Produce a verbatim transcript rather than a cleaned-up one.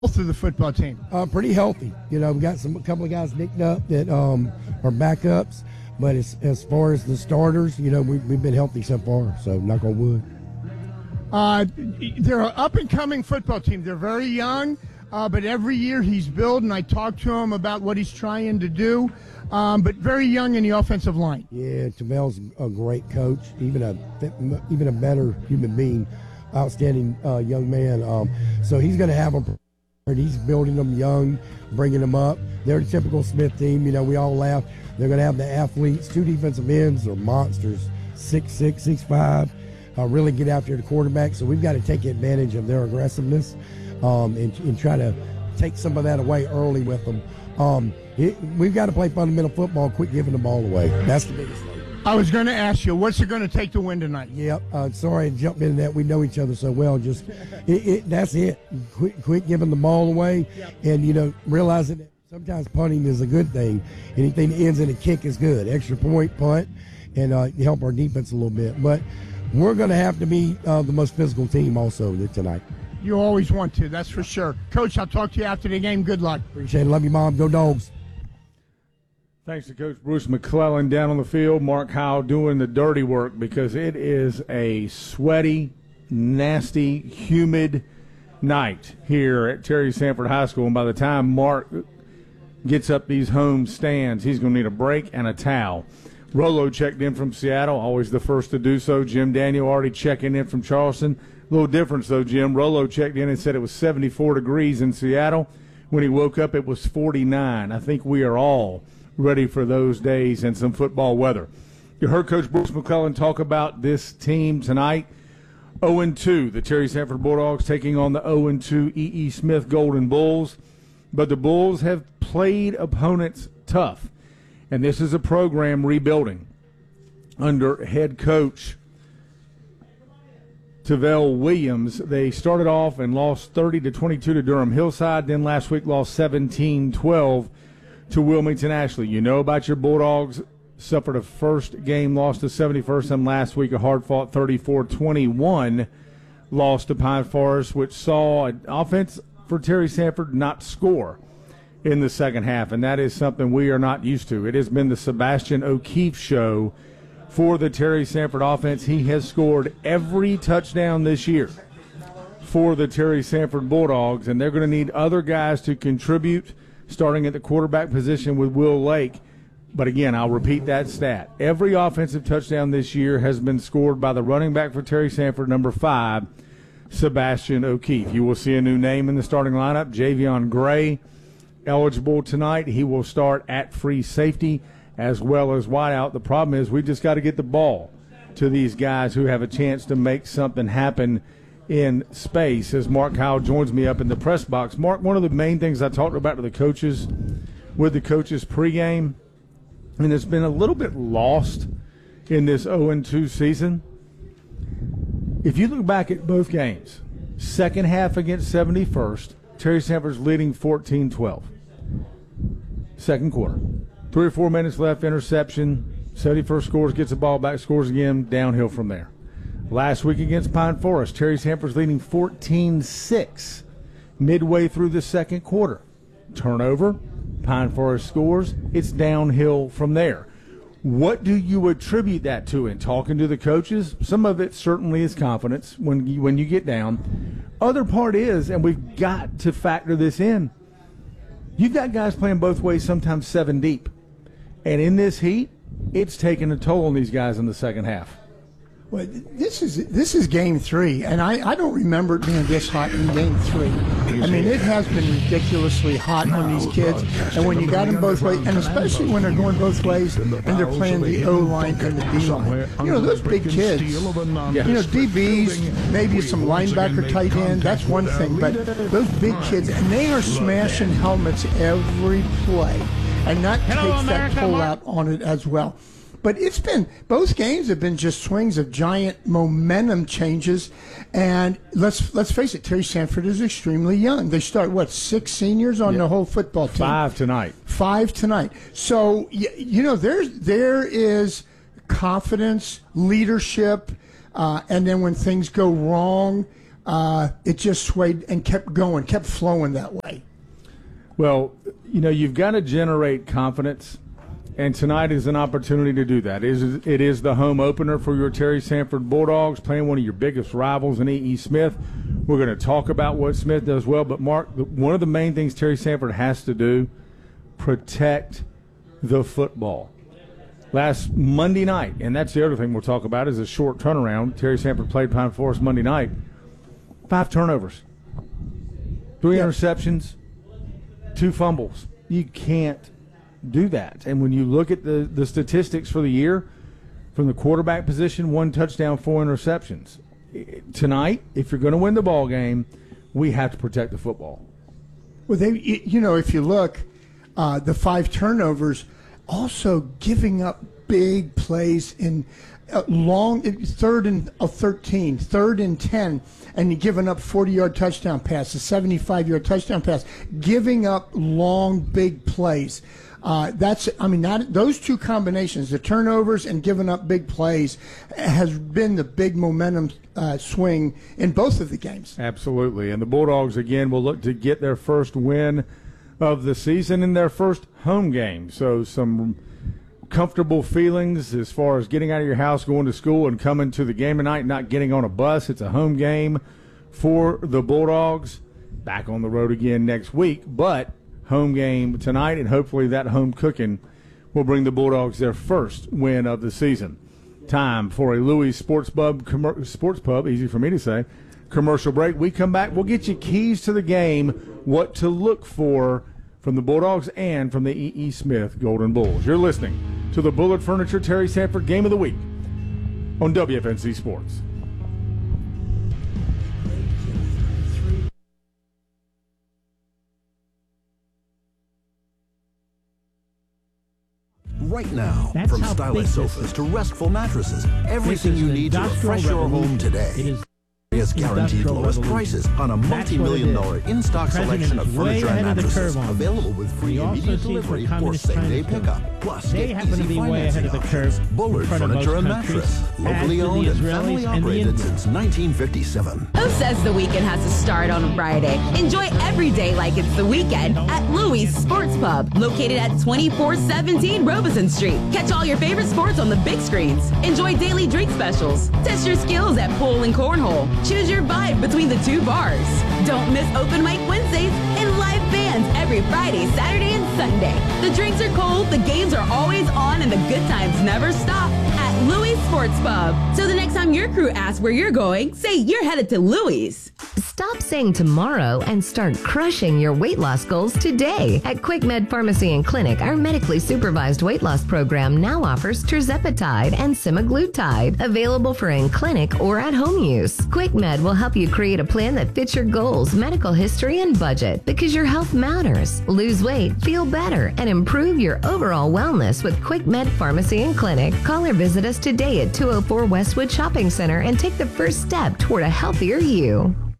Through the football team? Uh, pretty healthy. You know, we got some a couple of guys nicked up that um, are backups, but as, as far as the starters, you know, we, we've been healthy so far. So knock on wood. Uh, they're an up-and-coming football team. They're very young, uh, but every year he's building. I talk to him about what he's trying to do, um, but very young in the offensive line. Yeah, Tamel's a great coach, even a even a better human being, outstanding uh, young man. Um, so he's going to have them. He's building them young, bringing them up. They're a typical Smith team. You know, we all laugh. They're going to have the athletes. Two defensive ends are monsters, six six, six five, uh, really get after the quarterback. So we've got to take advantage of their aggressiveness um, and, and try to take some of that away early with them. Um, it, we've got to play fundamental football, quit giving the ball away. That's the biggest thing. I was going to ask you, what's it going to take to win tonight? Yep. Uh, sorry to jump into that. We know each other so well. Just it, it, that's it. Quit, quit giving the ball away, yep. And you know, realizing that sometimes punting is a good thing. Anything that ends in a kick is good. Extra point, punt, and uh, help our defense a little bit. But we're going to have to be uh, the most physical team also tonight. You always want to. That's for sure. Coach, I'll talk to you after the game. Good luck. Appreciate it. Love you, Mom. Go Dogs. Thanks to Coach Bruce McClellan down on the field. Mark Howell doing the dirty work because it is a sweaty, nasty, humid night here at Terry Sanford High School. And by the time Mark gets up these home stands, he's going to need a break and a towel. Rolo checked in from Seattle, always the first to do so. Jim Daniel already checking in from Charleston. A little difference, though, Jim. Rolo checked in and said it was seventy-four degrees in Seattle. When he woke up, it was forty-nine. I think we are all ready for those days and some football weather. You heard Coach Bruce McClellan talk about this team tonight. oh and two, the Terry Sanford Bulldogs taking on the oh and two E E. Smith Golden Bulls. But the Bulls have played opponents tough, and this is a program rebuilding under head coach Tavell Williams. They started off and lost thirty to twenty-two to Durham Hillside, then last week lost seventeen twelve to Wilmington Ashley. You know about your Bulldogs. Suffered a first game loss to seventy-first, and last week a hard-fought thirty-four twenty-one loss to Pine Forest, which saw an offense for Terry Sanford not score in the second half, and that is something we are not used to. It has been the Sebastian O'Keefe show for the Terry Sanford offense. He has scored every touchdown this year for the Terry Sanford Bulldogs, and they're going to need other guys to contribute, starting at the quarterback position with Will Lake. But again, I'll repeat that stat. Every offensive touchdown this year has been scored by the running back for Terry Sanford, number five, Sebastian O'Keefe. You will see a new name in the starting lineup, Javion Gray, eligible tonight. He will start at free safety as well as wideout. The problem is we just got to get the ball to these guys who have a chance to make something happen in space. As Mark Howell joins me up in the press box. Mark, one of the main things I talked about to the coaches with the coaches pregame, and it's been a little bit lost in this oh and two season. If you look back at both games, second half against seventy-first, Terry Sanford's leading fourteen twelve. Second quarter. Three or four minutes left, interception. seventy-first scores, gets the ball back, scores again, downhill from there. Last week against Pine Forest, Terry Sanford's leading fourteen six midway through the second quarter. Turnover, Pine Forest scores, it's downhill from there. What do you attribute that to? In talking to the coaches, some of it certainly is confidence when you, when you get down. Other part is, and we've got to factor this in, you've got guys playing both ways, sometimes seven deep. And in this heat, it's taking a toll on these guys in the second half. Well, this is this is game three, and I, I don't remember it being this hot in game three. I mean, it has been ridiculously hot on these kids, and when you got them both ways, and especially when they're going both ways and they're playing the O-line and the D-line. You know, those big kids, you know, D Bs, maybe some linebacker tight end, that's one thing, but those big kids, and they are smashing helmets every play, and that takes that pull out on it as well. But it's been, both games have been just swings of giant momentum changes. And let's let's face it, Terry Sanford is extremely young. They start, what, six seniors on yeah. the whole football team? Five tonight. Five tonight. So, you know, there's, there is confidence, leadership, uh, and then when things go wrong, uh, it just swayed and kept going, kept flowing that way. Well, you know, you've got to generate confidence, and tonight is an opportunity to do that. It is, it is the home opener for your Terry Sanford Bulldogs, playing one of your biggest rivals in E E. Smith. We're going to talk about what Smith does well, but, Mark, one of the main things Terry Sanford has to do, protect the football. Last Monday night, and that's the other thing we'll talk about, is a short turnaround. Terry Sanford played Pine Forest Monday night. Five turnovers. Three yep. interceptions. Two fumbles. You can't do that. And when you look at the, the statistics for the year, from the quarterback position, one touchdown, four interceptions. Tonight, if you're going to win the ball game, we have to protect the football. Well, they, you know, if you look, uh, the five turnovers, also giving up big plays in uh, long, third and uh, thirteen, third and ten, and giving up forty-yard touchdown pass, a seventy-five-yard touchdown pass, giving up long, big plays. Uh, that's, I mean, that, those two combinations, the turnovers and giving up big plays, has been the big momentum uh, swing in both of the games. Absolutely. And the Bulldogs, again, will look to get their first win of the season in their first home game. So some comfortable feelings as far as getting out of your house, going to school, and coming to the game tonight, not getting on a bus. It's a home game for the Bulldogs. Back on the road again next week, but home game tonight, and hopefully that home cooking will bring the Bulldogs their first win of the season. Time for a Louis Sports Pub, commer- Sports Pub, easy for me to say, commercial break. We come back, we'll get you keys to the game, what to look for from the Bulldogs and from the E E. Smith Golden Bulls. You're listening to the Bullet Furniture Terry Sanford Game of the Week on W F N Z Sports. Right now, That's from how stylish big this sofas is. to restful mattresses, everything This is you an need to industrial refresh your home revolution. today. It is Is guaranteed industrial lowest revolution. prices on a That's multi-million what it dollar is. in-stock The president selection of is way furniture and ahead of the mattresses, curve on this. available with free We also immediate see what delivery or communist same-day China's doing. pickup. Plus, They get happen to easy be way ahead of the financing curve options. Bullard in front of Furniture most and countries, Mattress, as locally do the owned and Israelis family and the operated Indians. since nineteen fifty-seven. Who says the weekend has to start on a Friday? Enjoy every day like it's the weekend at Louis Sports Pub, located at twenty-four seventeen Robeson Street. Catch all your favorite sports on the big screens. Enjoy daily drink specials. Test your skills at pool and cornhole. Choose your vibe between the two bars. Don't miss open mic Wednesdays and live bands every Friday, Saturday, and Sunday. The drinks are cold, the games are always on, and the good times never stop at Louis Sports Pub. So the next time your crew asks where you're going, say you're headed to Louis. Stop saying tomorrow and start crushing your weight loss goals today. At Quick Med Pharmacy and Clinic, our medically supervised weight loss program now offers tirzepatide and semaglutide, available for in-clinic or at-home use. Quick Med will help you create a plan that fits your goals, medical history, and budget, because your health matters. Lose weight, feel better, and improve your overall wellness with Quick Med Pharmacy and Clinic. Call or visit us today at two oh four Westwood Shopping Center and take the first step toward a healthier you.